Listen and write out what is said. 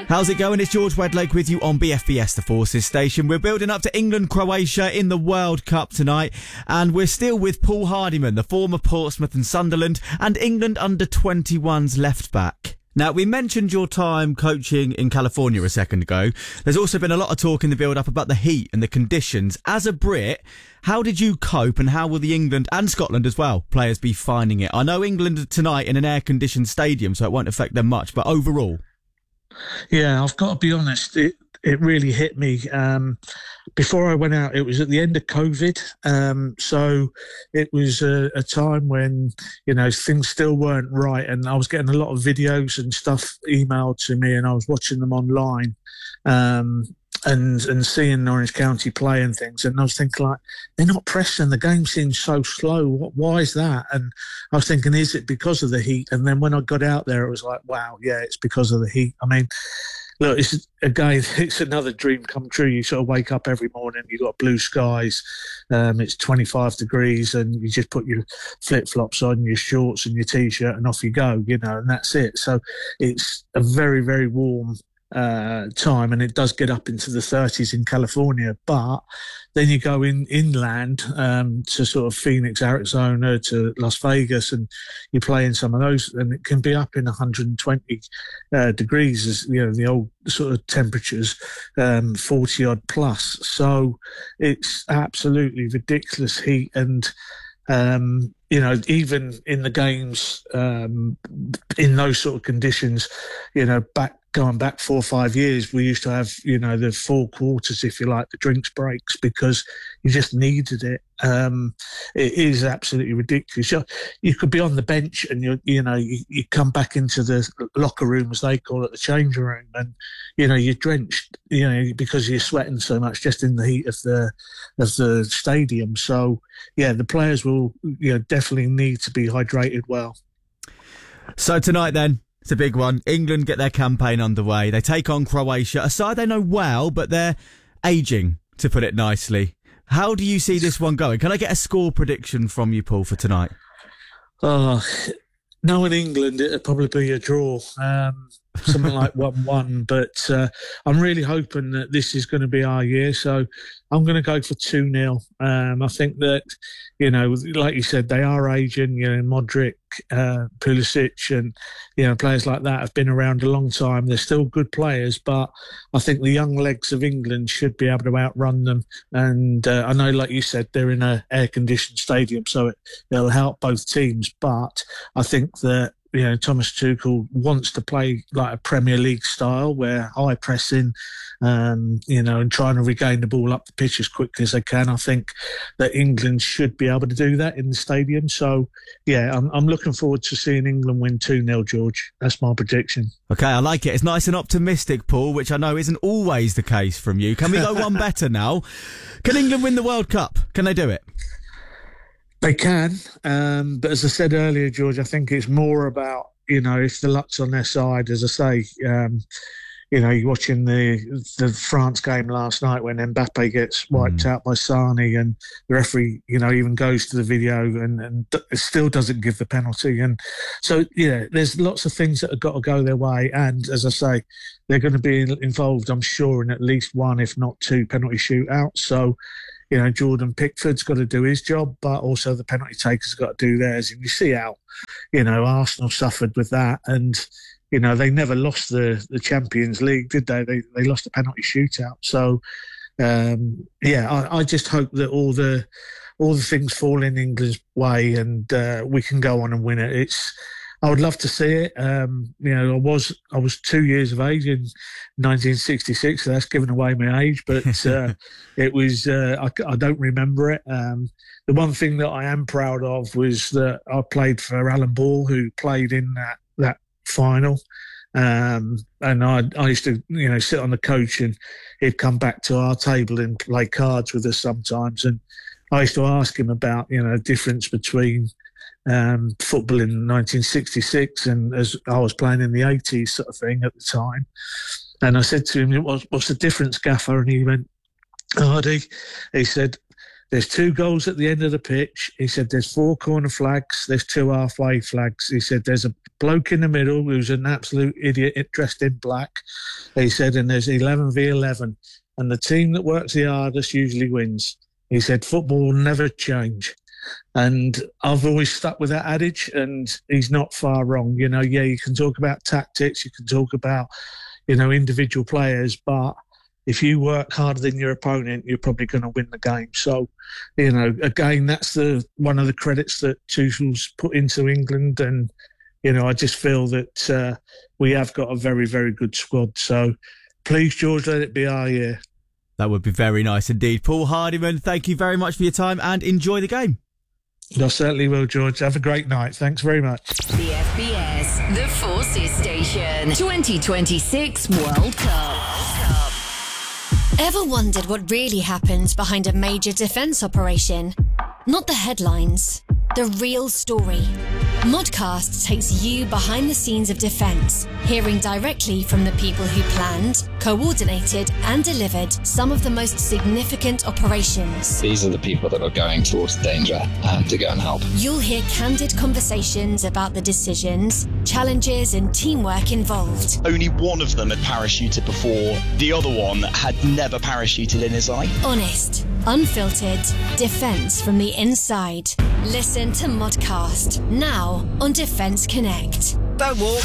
How's it going? It's George Wedlake with you on BFBS, the Forces station. We're building up to England-Croatia in the World Cup tonight, and we're still with Paul Hardiman, the former Portsmouth and Sunderland and England under-21s left-back. Now, we mentioned your time coaching in California a second ago. There's also been a lot of talk in the build-up about the heat and the conditions. As a Brit, how did you cope, and how will the England and Scotland as well players be finding it? I know England are tonight in an air-conditioned stadium, so it won't affect them much, but overall... Yeah, I've got to be honest, it really hit me. Before I went out, it was at the end of COVID. So it was a time when, things still weren't right. And I was getting a lot of videos and stuff emailed to me, and I was watching them online. And seeing Orange County play and things, and I was thinking, like, they're not pressing. The game seems so slow. Why is that? And I was thinking, is it because of the heat? And then when I got out there, it was like, wow, yeah, it's because of the heat. I mean, look, it's another dream come true. You sort of wake up every morning, you've got blue skies, it's 25 degrees, and you just put your flip-flops on, your shorts and your T-shirt, and off you go, and that's it. So it's a very, very warm time, and it does get up into the 30s in California, but then you go inland to sort of Phoenix, Arizona, to Las Vegas, and you play in some of those, and it can be up in 120 degrees, as the old sort of temperatures, 40 odd plus. So it's absolutely ridiculous heat, and even in the games, in those sort of conditions, going back 4 or 5 years, we used to have, the 4 quarters, if you like, the drinks breaks, because you just needed it. It is absolutely ridiculous. You could be on the bench, and you come back into the locker room, as they call it, the change room, and you're drenched, because you're sweating so much just in the heat of the stadium. So yeah, the players will definitely need to be hydrated well. So tonight then, it's a big one. England get their campaign underway. They take on Croatia, a side they know well, but they're ageing, to put it nicely. How do you see this one going? Can I get a score prediction from you, Paul, for tonight? Knowing England, it'll probably be a draw. Something like 1-1. But I'm really hoping that this is going to be our year. So I'm going to go for 2-0. I think that, like you said, they are aging. Modric, Pulisic, and, players like that have been around a long time. They're still good players, but I think the young legs of England should be able to outrun them. And I know, like you said, they're in an air-conditioned stadium, so it'll help both teams. But I think that, Thomas Tuchel wants to play like a Premier League style, where high pressing, and trying to regain the ball up the pitch as quickly as they can. I think that England should be able to do that in the stadium. So, yeah, I'm looking forward to seeing England win 2-0, George. That's my prediction. Okay, I like it. It's nice and optimistic, Paul, which I know isn't always the case from you. Can we go one better now? Can England win the World Cup? Can they do it? They can, but as I said earlier, George, I think it's more about, if the luck's on their side. As I say, you're watching the France game last night when Mbappe gets wiped out by Sane, and the referee, even goes to the video and still doesn't give the penalty. And so, there's lots of things that have got to go their way. And as I say, they're going to be involved, I'm sure, in at least 1, if not 2 penalty shootouts. So, Jordan Pickford's got to do his job, but also the penalty takers got to do theirs. And you see how, Arsenal suffered with that. And, they never lost the Champions League, did they? They lost a penalty shootout. So, I just hope that all the things fall in England's way, and we can go on and win it. I would love to see it. I was 2 years of age in 1966, so that's giving away my age. But it was I don't remember it. The one thing that I am proud of was that I played for Alan Ball, who played in that final. And I used to, sit on the coach, and he'd come back to our table and play cards with us sometimes. And I used to ask him about, the difference between football in 1966 and as I was playing in the 80s sort of thing at the time. And I said to him, what's the difference, Gaffer? And he went, Hardy, he said, there's 2 goals at the end of the pitch. He said there's 4 corner flags, there's 2 halfway flags. He said there's a bloke in the middle who's an absolute idiot dressed in black. He said, and there's 11 v 11, and the team that works the hardest usually wins. He said football will never change. And I've always stuck with that adage, and he's not far wrong. You know, yeah, you can talk about tactics, you can talk about, you know, individual players, but if you work harder than your opponent, you're probably going to win the game. So, you know, again, that's one of the credits that Tuchel's put into England. And, you know, I just feel that we have got a very, very good squad. So please, George, let it be our year. That would be very nice indeed. Paul Hardiman, thank you very much for your time and enjoy the game. I certainly will, George. Have a great night. Thanks very much. The FBS, the Forces Station, 2026 World Cup. Ever wondered what really happens behind a major defence operation? Not the headlines, the real story. Modcast takes you behind the scenes of defence, hearing directly from the people who planned, coordinated and delivered some of the most significant operations. These are the people that are going towards danger to go and help. You'll hear candid conversations about the decisions, challenges and teamwork involved. Only one of them had parachuted before. The other one had never parachuted in his life. Honest, unfiltered, defence from the inside. Listen to Modcast, now on Defence Connect. Don't walk,